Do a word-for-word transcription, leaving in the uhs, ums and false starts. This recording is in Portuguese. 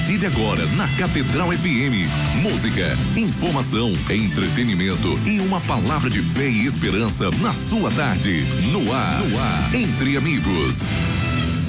partir de agora na Catedral F M. Música, informação, entretenimento e uma palavra de fé e esperança na sua tarde. No ar, no ar, Entre Amigos.